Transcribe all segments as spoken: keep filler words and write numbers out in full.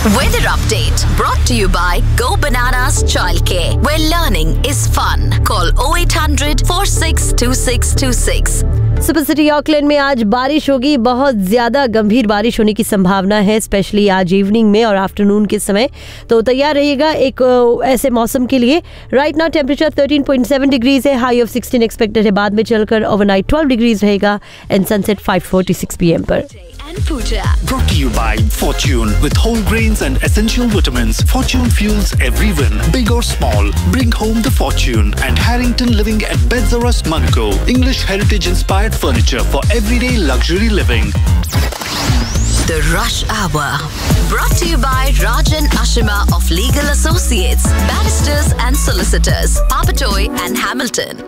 Weather update brought to you by Go Bananas Childcare, where learning is fun. Call oh eight hundred, four six two six two six. Super city Auckland में आज बारिश होगी, बहुत ज्यादा गंभीर बारिश होने की संभावना है, स्पेशली आज इवनिंग में और आफ्टरनून के समय। तो तैयार रहिएगा एक ऐसे मौसम के लिए। Right now temperature thirteen point seven degrees है, हाई ऑफ सिक्सटीन एक्सपेक्टेड है, बाद में चलकर ओवरनाइट ट्वेल्व डिग्रीज रहेगा and sunset five forty six PM पर। Brought to you by Fortune with whole grains and essential vitamins. Fortune fuels every win, big or small. Bring home the fortune. And Harrington Living at Beds R Us, Monaco. English heritage-inspired furniture for everyday luxury living. The Rush Hour brought to you by Rajan Ashima of Legal Associates, Barristers and Solicitors, Papatoy and Hamilton.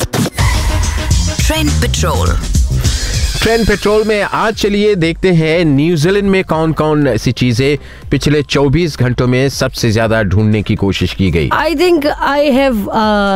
Trend Patrol. Trend petrol में आज चलिए देखते हैं New Zealand में कौन कौन ऐसी चीजें पिछले चौबीस घंटों में सबसे ज्यादा ढूंढने की कोशिश की गई। I think I have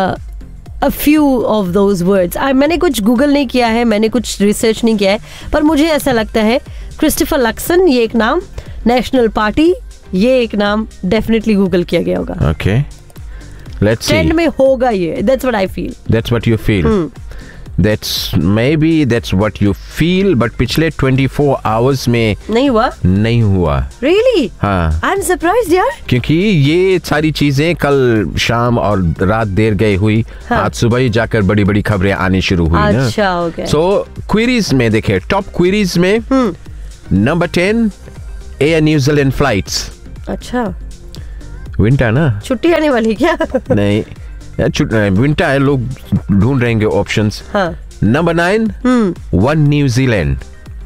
a few of those words. मैंने कुछ गूगल नहीं किया है, मैंने कुछ रिसर्च नहीं किया है, पर मुझे ऐसा लगता है क्रिस्टोफर लक्सन ये एक नाम, नेशनल पार्टी ये एक नाम डेफिनेटली गूगल किया गया होगा। Okay, let's see. ट्रेंड में होगा ये, that's what I feel. That's what you feel. That's maybe that's what you feel, but पिछले चौबीस आवर्स में नहीं हुआ नहीं हुआ Really? हाँ, I'm surprised यार, क्योंकि ये सारी चीजें कल शाम और रात देर गए हुई, हाँ. आज सुबह ही जाकर बड़ी बड़ी खबरें आनी शुरू हुई ना। अच्छा, okay. So क्वेरीज में देखे, टॉप क्वेरीज में number ten air New Zealand flights. अच्छा, विंटर ना, छुट्टी आने वाली क्या? नहीं, विंटर है, लोग ढूंढ रहेंगे options. Number nine one New Zealand.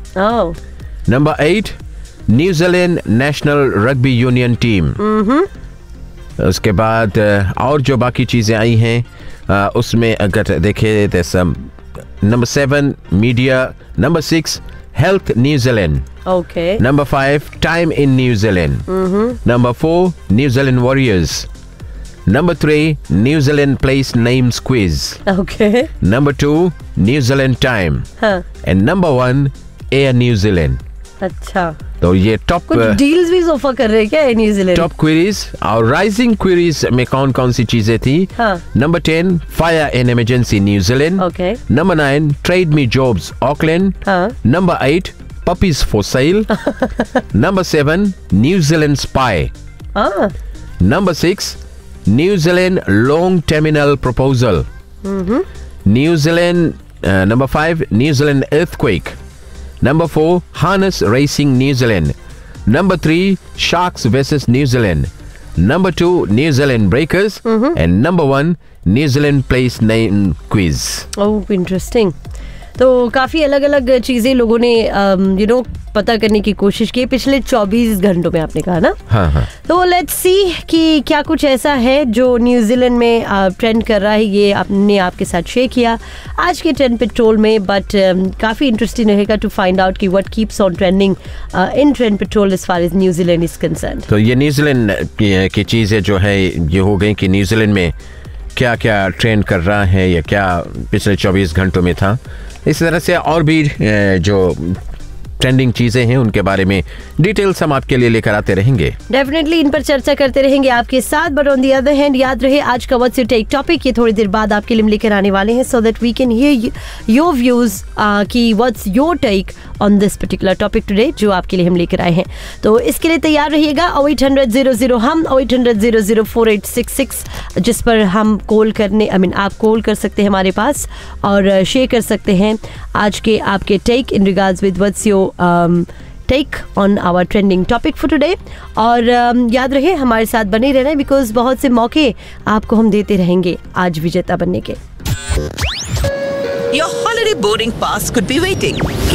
Number eight New Zealand national rugby union team. उसके बाद और जो बाकी चीजें आई हैं उसमें अगर देखे तो number seven media, number six health New Zealand, okay, number five time in New Zealand, number four New Zealand warriors, Number three, New Zealand place names quiz. Okay. Number two, New Zealand time. हाँ. And number one, Air New Zealand. अच्छा. तो ये top कुछ deals भी offer कर रहे हैं क्या न्यू जीलैंड? टॉप क्वेरीज और राइजिंग क्वेरीज में कौन कौन सी चीजें थी? Number ten fire and emergency New Zealand. Okay. Number nine trade me jobs Auckland. Number eight puppies for sale. Number seven New Zealand spy. Number six New Zealand long terminal proposal. Mm-hmm. New Zealand uh, number five New Zealand earthquake. Number four harness racing New Zealand. Number three sharks versus New Zealand. Number two New Zealand breakers. Mm-hmm. And number one New Zealand place name quiz. Oh, interesting. तो काफ़ी अलग अलग चीज़ें लोगों ने you know पता करने की कोशिश की पिछले चौबीस घंटों में, आपने कहा ना। हाँ हाँ. तो लेट्स सी कि क्या कुछ ऐसा है जो न्यूजीलैंड में ट्रेंड कर रहा है, ये आपने आपके साथ शेयर किया आज के ट्रेंड पेट्रोल में। बट काफ़ी इंटरेस्टिंग रहेगा टू फाइंड आउट कि what keeps on trending in trend petrol as far as New Zealand is concerned. तो ये न्यूजीलैंड की चीज़ें जो है ये हो गई कि न्यूजीलैंड में क्या क्या ट्रेंड कर रहा है या क्या पिछले चौबीस घंटों में था। इस तरह से और भी जो ट्रेंडिंग चीजें हैं उनके बारे में डिटेल्स हम आपके लिए लेकर आते रहेंगे। डेफिनेटली इन पर चर्चा करते रहेंगे आपके साथ। But on the other hand याद रहे आज का व्हाट्स योर टेक टॉपिक ये थोड़ी देर बाद आपके लिए लेकर आने वाले हैं, so that we can hear your views कि what's your take on this particular topic today जो आपके लिए हम लेकर आए हैं। तो इसके लिए तैयार रहिएगा। ओ एट हंड्रेड जीरो जीरो हम ओ eight hundred zero zero four eight six six जिस पर हम कॉल करने आई मीन आप कॉल कर सकते हैं हमारे पास और शेयर कर सकते हैं आज के आपके take in regards with what's your take on our trending topic for today. और um, याद रहे हमारे साथ बने रहना बिकॉज बहुत से मौके आपको हम देते रहेंगे आज विजेता बनने के। Your holiday boarding pass could be waiting.